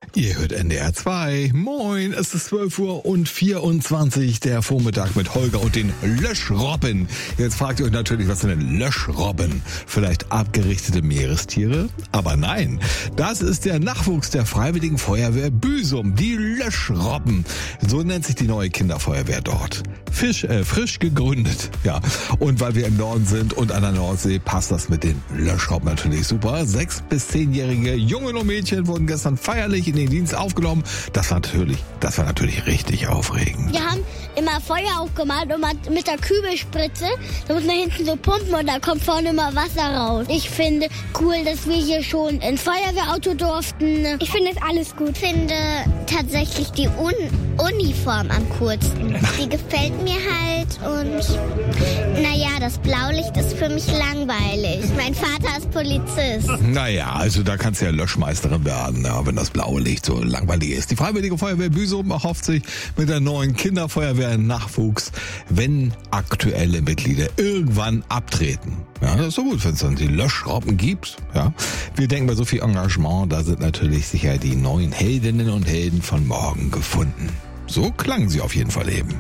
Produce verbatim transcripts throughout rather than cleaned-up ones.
Ihr hört N D R zwei. Moin, es ist zwölf Uhr und vierundzwanzig, der Vormittag mit Holger und den Löschrobben. Jetzt fragt ihr euch natürlich, was sind denn Löschrobben? Vielleicht abgerichtete Meerestiere? Aber nein, das ist der Nachwuchs der Freiwilligen Feuerwehr Büsum, die Löschrobben. So nennt sich die neue Kinderfeuerwehr dort. Fisch, äh, frisch gegründet, ja. Und weil wir im Norden sind und an der Nordsee, passt das mit den Löschrobben natürlich super. Sechs- bis zehnjährige Jungen und Mädchen wurden gestern feierlich in den Dienst aufgenommen. Das war natürlich, das war natürlich richtig aufregend. Wir haben immer Feuer aufgemalt und mit der Kübelspritze, da muss man hinten so pumpen und da kommt vorne immer Wasser raus. Ich finde cool, dass wir hier schon ins Feuerwehrauto durften. Ich finde es alles gut. Ich finde tatsächlich die Un- Uniform am coolsten. Die gefällt mir halt und naja, das Blaulicht ist für mich langweilig. Mein Vater ist Polizist. Naja, also da kannst du ja Löschmeisterin werden, ja, wenn das blaue Licht so langweilig ist. Die Freiwillige Feuerwehr Büsum erhofft sich mit der neuen Kinderfeuerwehr Nachwuchs, wenn aktuelle Mitglieder irgendwann abtreten. Ja, das ist so gut, wenn es dann die Löschrobben gibt. Ja, wir denken bei so viel Engagement, da sind natürlich sicher die neuen Heldinnen und Helden von morgen gefunden. So klangen sie auf jeden Fall eben.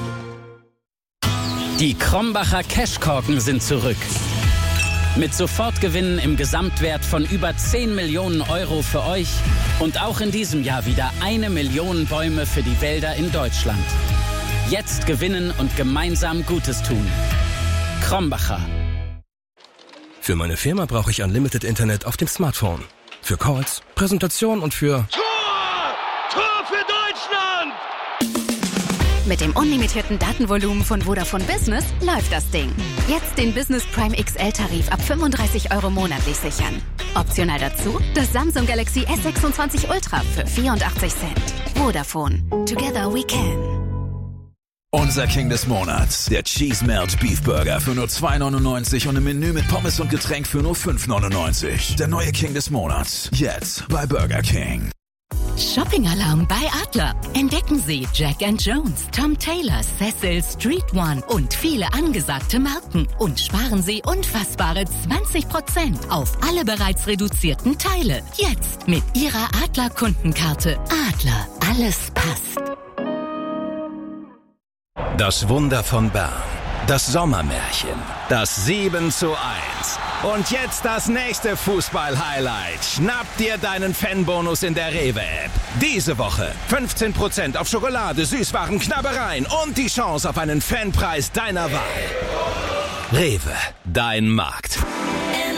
Die Krombacher Cashkorken sind zurück. Mit Sofortgewinnen im Gesamtwert von über zehn Millionen Euro für euch und auch in diesem Jahr wieder eine Million Bäume für die Wälder in Deutschland. Jetzt gewinnen und gemeinsam Gutes tun. Krombacher. Für meine Firma brauche ich Unlimited Internet auf dem Smartphone. Für Calls, Präsentation und für... Tor! Tor für Deutschland! Mit dem unlimitierten Datenvolumen von Vodafone Business läuft das Ding. Jetzt den Business Prime X L-Tarif ab fünfunddreißig Euro monatlich sichern. Optional dazu das Samsung Galaxy S sechsundzwanzig Ultra für vierundachtzig Cent. Vodafone. Together we can. Unser King des Monats, der Cheese Melt Beef Burger für nur zwei neunundneunzig und ein Menü mit Pommes und Getränk für nur fünf neunundneunzig. Der neue King des Monats, jetzt bei Burger King. Shopping-Alarm bei Adler. Entdecken Sie Jack and Jones, Tom Taylor, Cecil, Street One und viele angesagte Marken. Und sparen Sie unfassbare zwanzig Prozent auf alle bereits reduzierten Teile. Jetzt mit Ihrer Adler-Kundenkarte. Adler, alles passt. Das Wunder von Bern. Das Sommermärchen. Das sieben zu eins. Und jetzt das nächste Fußball-Highlight. Schnapp dir deinen Fanbonus in der Rewe-App. Diese Woche fünfzehn Prozent auf Schokolade, Süßwaren, Knabbereien und die Chance auf einen Fanpreis deiner Wahl. Rewe, dein Markt.